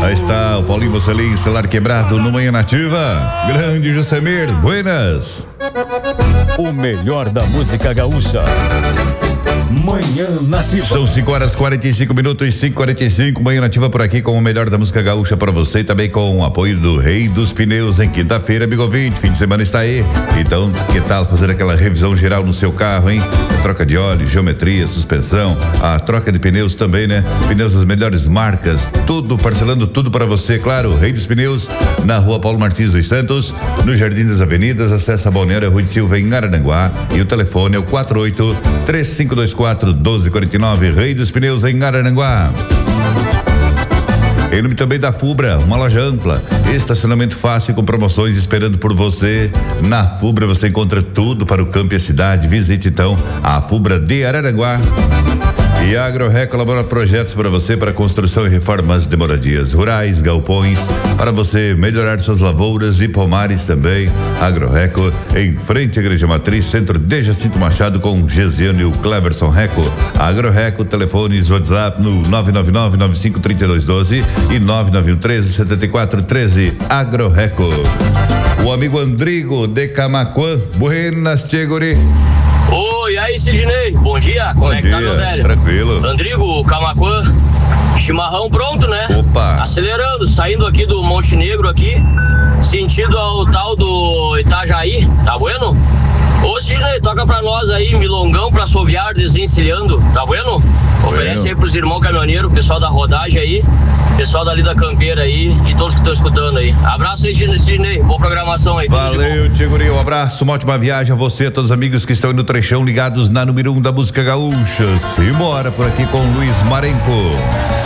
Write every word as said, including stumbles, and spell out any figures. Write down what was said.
Aí está o Paulinho Mocelim, celular quebrado no Manhã Nativa. Grande Josemir, buenas. O melhor da música gaúcha. Manhã Nativa. São cinco horas e quarenta e cinco minutos, cinco e quarenta e cinco. Manhã Nativa por aqui com o melhor da música gaúcha para você, também com o apoio do Rei dos Pneus em quinta-feira, amigo ouvinte. Fim de semana está aí. Então, que tal fazer aquela revisão geral no seu carro, hein? A troca de óleo, geometria, suspensão, a troca de pneus também, né? Pneus das melhores marcas, tudo, parcelando tudo para você, claro. Rei dos Pneus, na rua Paulo Martins dos Santos, no Jardim das Avenidas, acessa a Balneário Rui de Silva em Araranguá. E o telefone é o quatro oito três cinco dois quatro doze quarenta e nove, Rei dos Pneus em Araranguá. Em nome também da Fubra, uma loja ampla, estacionamento fácil com promoções esperando por você. Na Fubra você encontra tudo para o campo e a cidade. Visite então a Fubra de Araranguá. E a AgroRec colabora projetos para você para construção e reformas de moradias rurais, galpões, para você melhorar suas lavouras e pomares também. AgroReco, em frente à Igreja Matriz, centro de Jacinto Machado, com Gesiano e o Cleverson Reco. AgroReco, telefones WhatsApp no nove nove nove nove cinco três dois um dois e nove nove um três sete quatro um três. AgroReco. O amigo Andrigo de Camaquã, buenas, Tcheguri. Oi, aí Sidney, bom dia, como bom é que dia, tá, meu velho? Tranquilo. Rodrigo, Camaquã, chimarrão pronto, né? Opa. Acelerando, saindo aqui do Montenegro aqui, sentido ao tal do Itajaí, tá bueno? Ô Sidney, toca pra nós aí, milongão pra assoviar, desencilhando, tá bueno? Oferece bueno aí pros irmãos caminhoneiros, pessoal da rodagem aí, pessoal dali da campeira aí e todos que estão escutando aí. Abraço aí, Sidney, boa programação aí. Valeu, Tigurinho, um abraço, uma ótima viagem a você, a todos os amigos que estão aí no trechão ligados na número um da música gaúcha. E bora por aqui com Luiz Marenco.